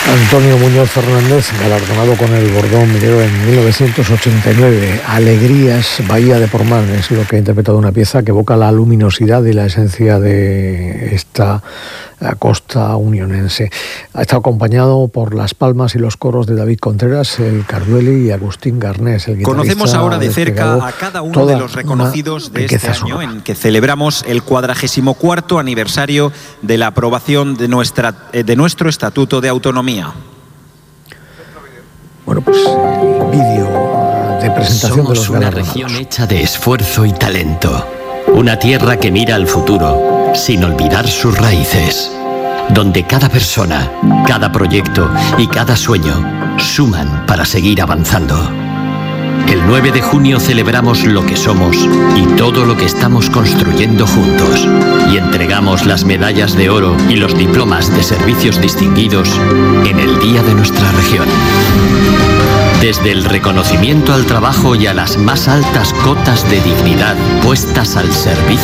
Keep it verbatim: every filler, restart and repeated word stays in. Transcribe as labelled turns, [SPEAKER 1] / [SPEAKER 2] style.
[SPEAKER 1] Antonio Muñoz Fernández, galardonado con el Bordón Minero en mil novecientos ochenta y nueve. Alegrías, Bahía de Portmán, es lo que ha interpretado una pieza que evoca la luminosidad y la esencia de esta costa unionense. Ha estado acompañado por las palmas y los coros de David Contreras, el Cardueli y Agustín Garnés, el guitarrista.
[SPEAKER 2] Conocemos ahora de cerca a cada uno de los reconocidos de este año en que celebramos el cuadragésimo cuarto aniversario de la aprobación de, nuestra, de nuestro Estatuto de Autonomía.
[SPEAKER 1] Bueno, pues el vídeo de presentación
[SPEAKER 3] Somos
[SPEAKER 1] de los
[SPEAKER 3] una
[SPEAKER 1] galardonados.
[SPEAKER 3] región hecha de esfuerzo y talento. Una tierra que mira al futuro sin olvidar sus raíces. Donde cada persona, cada proyecto y cada sueño suman para seguir avanzando. El nueve de junio celebramos lo que somos y todo lo que estamos construyendo juntos. Y entregamos las medallas de oro y los diplomas de servicios distinguidos en el Día de nuestra región. Desde el reconocimiento al trabajo y a las más altas cotas de dignidad puestas al servicio